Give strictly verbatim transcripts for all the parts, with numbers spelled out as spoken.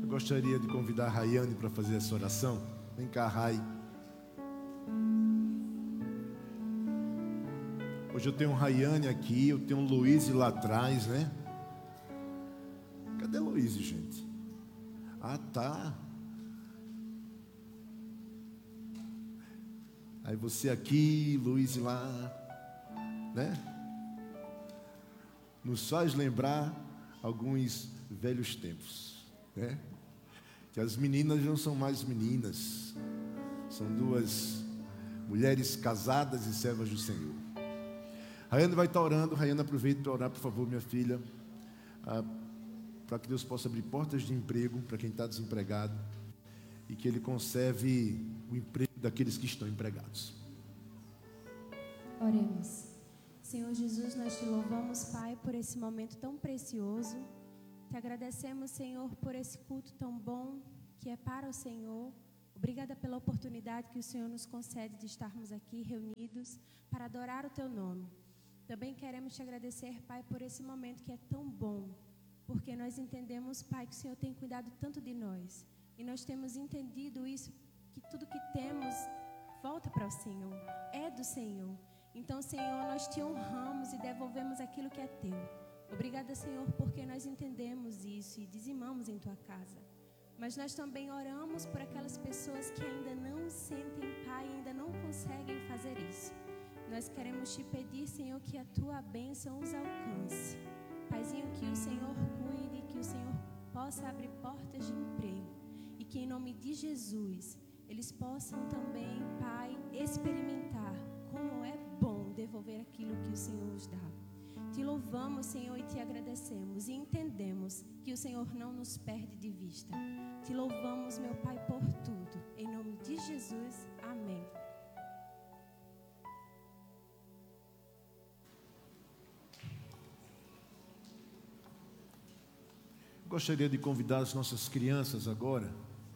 Gostaria de convidar a Rayane para fazer essa oração. Vem cá, Ray. Hoje eu tenho Rayane aqui, eu tenho Luiz lá atrás, né? Cadê Luiz, gente? Ah, tá. Aí você aqui, Luiz lá, né? Nos faz lembrar alguns velhos tempos, né? Que as meninas não são mais meninas, são duas mulheres casadas e servas do Senhor. Rayane vai estar orando. Rayane, aproveita para orar, por favor, minha filha, ah, para que Deus possa abrir portas de emprego para quem está desempregado e que Ele conserve o emprego daqueles que estão empregados. Oremos. Senhor Jesus, nós te louvamos, Pai, por esse momento tão precioso. Te agradecemos, Senhor, por esse culto tão bom que é para o Senhor. Obrigada pela oportunidade que o Senhor nos concede de estarmos aqui reunidos para adorar o Teu nome. Também queremos te agradecer, Pai, por esse momento que é tão bom, porque nós entendemos, Pai, que o Senhor tem cuidado tanto de nós. E nós temos entendido isso, que tudo que temos volta para o Senhor, é do Senhor. Então, Senhor, nós te honramos e devolvemos aquilo que é teu. Obrigada, Senhor, porque nós entendemos isso e dizimamos em tua casa. Mas nós também oramos por aquelas pessoas que ainda não sentem, Pai, ainda não conseguem fazer isso. Nós queremos te pedir, Senhor, que a tua bênção os alcance. Paizinho, que o Senhor cuide, que o Senhor possa abrir portas de emprego. E que em nome de Jesus, eles possam também, Pai, experimentar como é bom devolver aquilo que o Senhor os dá. Te louvamos, Senhor, e te agradecemos. E entendemos que o Senhor não nos perde de vista. Te louvamos, meu Pai, por tudo. Em nome de Jesus, amém. Gostaria de convidar as nossas crianças agora.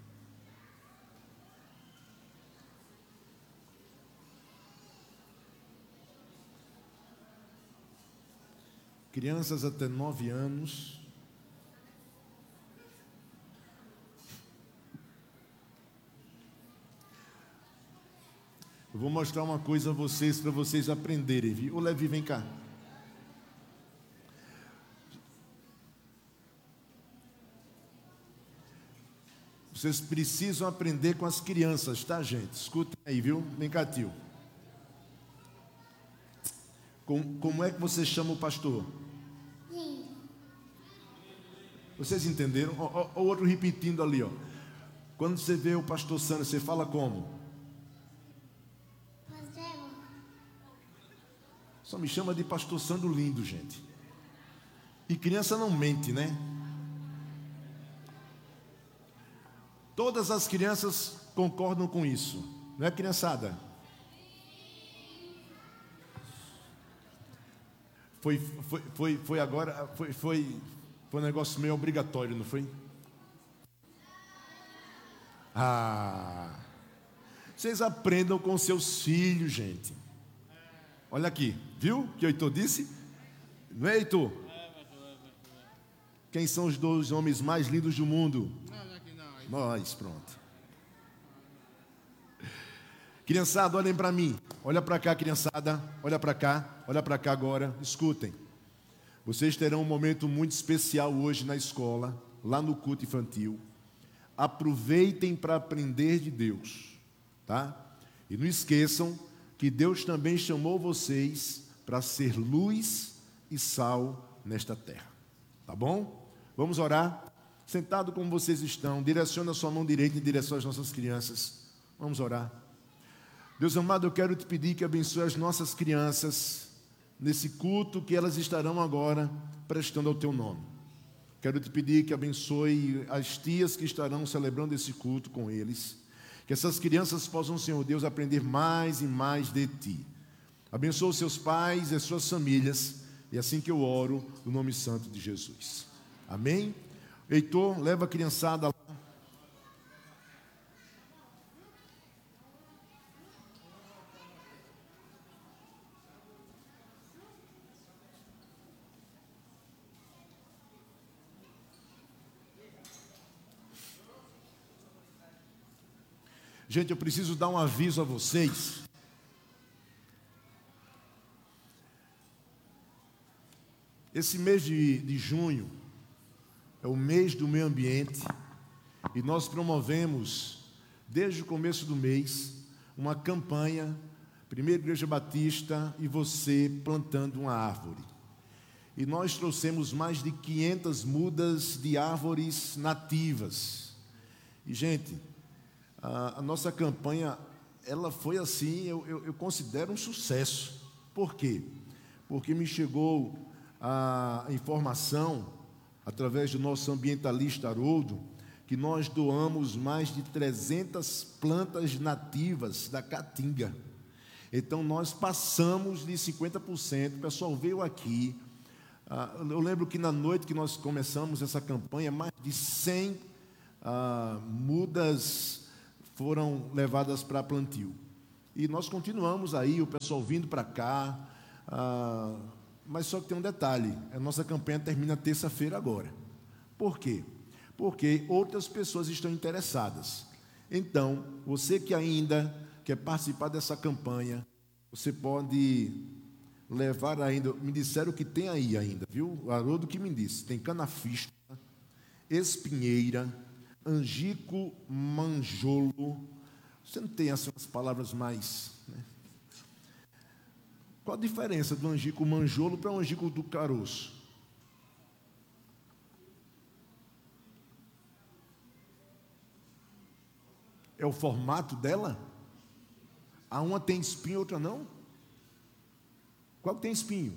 Crianças até nove anos. Eu vou mostrar uma coisa a vocês, para vocês aprenderem, viu? Ô, Levi, vem cá. Vocês precisam aprender com as crianças, tá, gente? Escutem aí, viu? Vem cá, tio. Como, como é que você chama o pastor? Sim. Vocês entenderam? O outro repetindo ali, ó. Quando você vê o pastor Sandro, você fala como? Pastor. Só me chama de pastor Sandro lindo, gente. E criança não mente, né? Todas as crianças concordam com isso, não é, criançada? Foi, foi, foi, foi agora, foi, foi, foi um negócio meio obrigatório, não foi? Ah, vocês aprendam com seus filhos, gente. Olha aqui, viu o que o Heitor disse? Não é, Heitor? Quem são os dois homens mais lindos do mundo? Nós, pronto. Criançada, olhem para mim. Olha para cá, criançada. Olha para cá. Olha para cá agora. Escutem. Vocês terão um momento muito especial hoje na escola, lá no culto infantil. Aproveitem para aprender de Deus, tá? E não esqueçam que Deus também chamou vocês para ser luz e sal nesta terra. Tá bom? Vamos orar. Sentado como vocês estão, direciona a sua mão direita em direção às nossas crianças. Vamos orar. Deus amado, eu quero te pedir que abençoe as nossas crianças nesse culto que elas estarão agora prestando ao teu nome. Quero te pedir que abençoe as tias que estarão celebrando esse culto com eles. Que essas crianças possam, Senhor Deus, aprender mais e mais de ti. Abençoa os seus pais e as suas famílias. E assim que eu oro, no nome santo de Jesus. Amém? Heitor, leva a criançada lá. Gente, eu preciso dar um aviso a vocês. Esse mês de, de junho é o mês do meio ambiente e nós promovemos, desde o começo do mês, uma campanha, Primeira Igreja Batista e você plantando uma árvore. E nós trouxemos mais de quinhentas mudas de árvores nativas. E, gente, a, a nossa campanha, ela foi assim, eu, eu, eu considero um sucesso. Por quê? Porque me chegou a informação, através do nosso ambientalista Haroldo, que nós doamos mais de trezentas plantas nativas da Caatinga. Então, nós passamos de cinquenta por cento. O pessoal veio aqui. Ah, eu lembro que na noite que nós começamos essa campanha, mais de cem ah, mudas foram levadas para plantio. E nós continuamos aí, o pessoal vindo para cá. Ah, mas só que tem um detalhe: a nossa campanha termina terça-feira agora. Por quê? Porque outras pessoas estão interessadas. Então, você que ainda quer participar dessa campanha, você pode levar ainda, me disseram que tem aí ainda, viu? O Haroldo que me disse, tem canafista, espinheira, angico manjolo. Você não tem assim as palavras mais, né? Qual a diferença do angico manjolo para o angico do caroço? É o formato dela? A uma tem espinho, a outra não? Qual que tem espinho?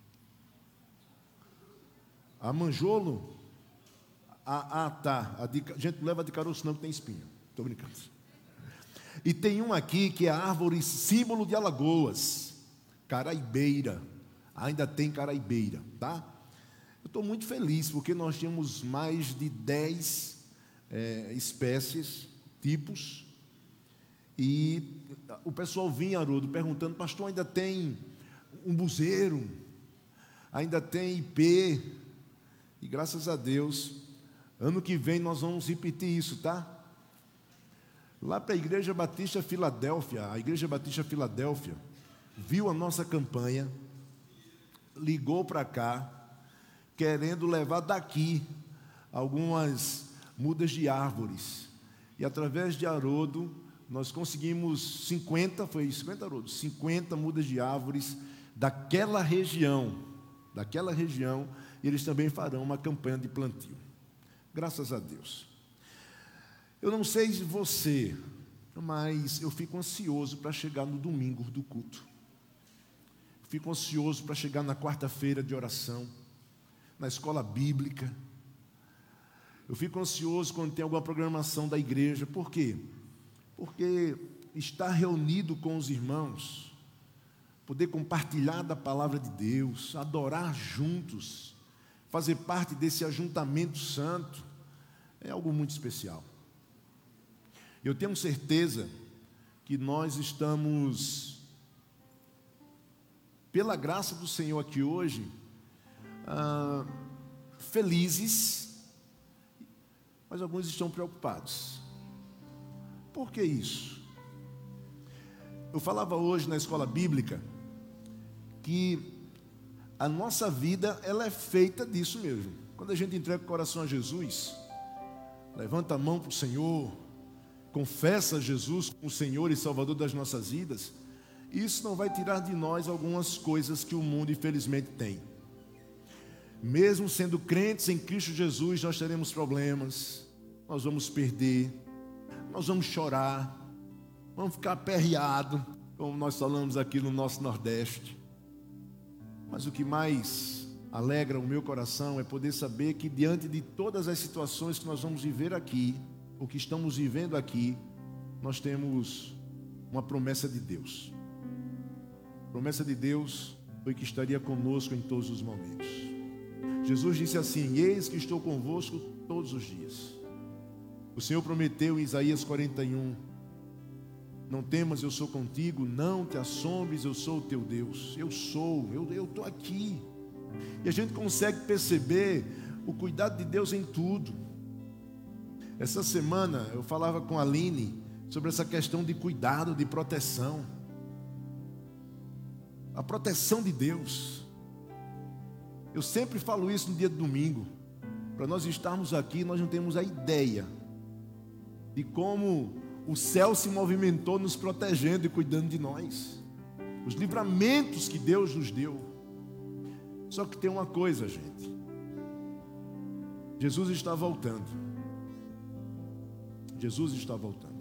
A manjolo? Ah, ah tá. A, de, a gente leva de caroço não, que tem espinho. Estou brincando. E tem um aqui que é a árvore símbolo de Alagoas. Caraibeira. Ainda tem caraibeira, tá? Eu estou muito feliz, porque nós tínhamos mais de dez é, espécies, tipos. E o pessoal vinha, Haroldo, perguntando: pastor, ainda tem um buzeiro, ainda tem ipê? E graças a Deus, ano que vem nós vamos repetir isso, tá? Lá para a Igreja Batista Filadélfia, a Igreja Batista Filadélfia viu a nossa campanha, ligou para cá, querendo levar daqui algumas mudas de árvores. E através de Haroldo, nós conseguimos cinquenta, foi cinquenta, Haroldo? cinquenta mudas de árvores daquela região, daquela região, e eles também farão uma campanha de plantio. Graças a Deus. Eu não sei de você, mas eu fico ansioso para chegar no domingo do culto. Fico ansioso para chegar na quarta-feira de oração, na escola bíblica. Eu fico ansioso quando tem alguma programação da igreja. Por quê? Porque estar reunido com os irmãos, poder compartilhar da palavra de Deus, adorar juntos, fazer parte desse ajuntamento santo, é algo muito especial. Eu tenho certeza que nós estamos, pela graça do Senhor aqui hoje, ah, felizes, mas alguns estão preocupados. Por que isso? Eu falava hoje na escola bíblica que a nossa vida, ela é feita disso mesmo. Quando a gente entrega o coração a Jesus, levanta a mão para o Senhor, confessa Jesus como Senhor e Salvador das nossas vidas, isso não vai tirar de nós algumas coisas que o mundo infelizmente tem. Mesmo sendo crentes em Cristo Jesus, nós teremos problemas, nós vamos perder, nós vamos chorar, vamos ficar aperreados, como nós falamos aqui no nosso Nordeste. Mas o que mais alegra o meu coração é poder saber que diante de todas as situações que nós vamos viver aqui, o que estamos vivendo aqui, nós temos uma promessa de Deus. A promessa de Deus foi que estaria conosco em todos os momentos. Jesus disse assim: eis que estou convosco todos os dias. O Senhor prometeu em Isaías quarenta e um: não temas, eu sou contigo, não te assombres, eu sou o teu Deus. Eu sou, eu estou aqui. E a gente consegue perceber o cuidado de Deus em tudo. Essa semana eu falava com a Aline sobre essa questão de cuidado, de proteção. A proteção de Deus. Eu sempre falo isso no dia de domingo. Para nós estarmos aqui, nós não temos a ideia de como o céu se movimentou nos protegendo e cuidando de nós. Os livramentos que Deus nos deu. Só que tem uma coisa, gente. Jesus está voltando. Jesus está voltando.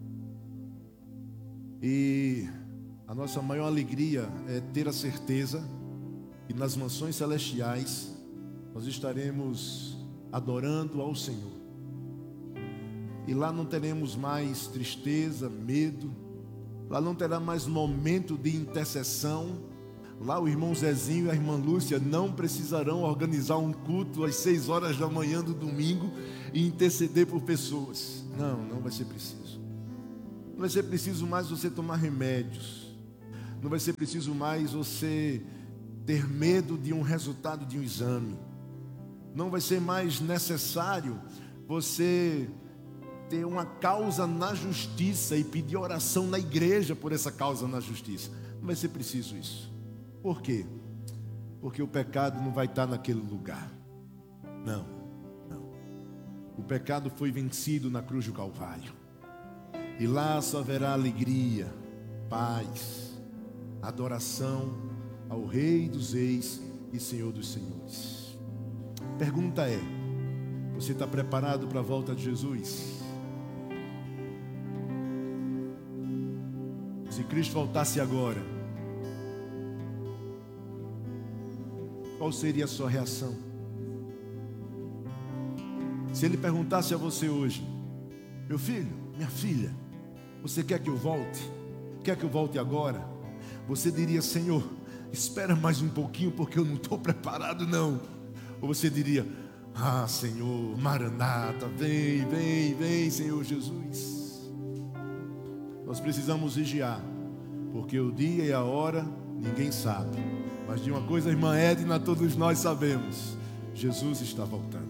E a nossa maior alegria é ter a certeza que nas mansões celestiais nós estaremos adorando ao Senhor. E lá não teremos mais tristeza, medo. Lá não terá mais momento de intercessão. Lá o irmão Zezinho e a irmã Lúcia não precisarão organizar um culto às seis horas da manhã do domingo e interceder por pessoas. Não, não vai ser preciso. Não vai ser preciso mais você tomar remédios. Não vai ser preciso mais você ter medo de um resultado de um exame. Não vai ser mais necessário você ter uma causa na justiça e pedir oração na igreja por essa causa na justiça. Não vai ser preciso isso. Por quê? Porque o pecado não vai estar naquele lugar. Não, não. O pecado foi vencido na cruz do Calvário. E lá só haverá alegria, paz, adoração ao Rei dos Reis e Senhor dos Senhores. Pergunta é: você está preparado para a volta de Jesus? Se Cristo voltasse agora, qual seria a sua reação? Se Ele perguntasse a você hoje: meu filho, minha filha, você quer que eu volte? Quer que eu volte agora? Você diria: Senhor, espera mais um pouquinho porque eu não estou preparado não. Ou você diria: ah, Senhor, Maranata, vem, vem, vem, Senhor Jesus. Nós precisamos vigiar, porque o dia e a hora ninguém sabe. Mas de uma coisa, irmã Edna, todos nós sabemos: Jesus está voltando.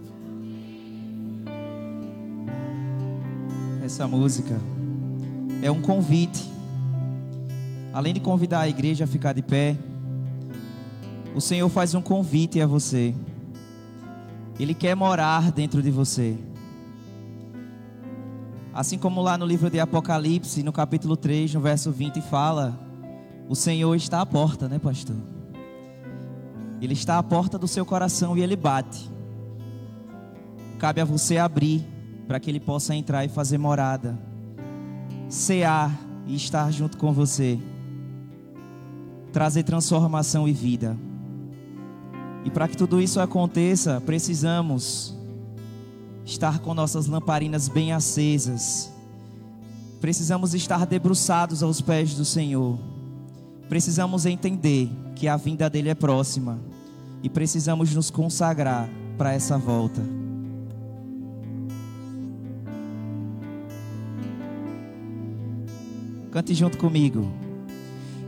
Essa música é um convite. Além de convidar a igreja a ficar de pé, o Senhor faz um convite a você. Ele quer morar dentro de você. Assim como lá no livro de Apocalipse, no capítulo três, no verso vinte, fala: o Senhor está à porta, né, pastor? Ele está à porta do seu coração e Ele bate. Cabe a você abrir para que Ele possa entrar e fazer morada, cear e estar junto com você, trazer transformação e vida. E para que tudo isso aconteça, precisamos estar com nossas lamparinas bem acesas. Precisamos estar debruçados aos pés do Senhor. Precisamos entender que a vinda dele é próxima e precisamos nos consagrar para essa volta. Cante junto comigo.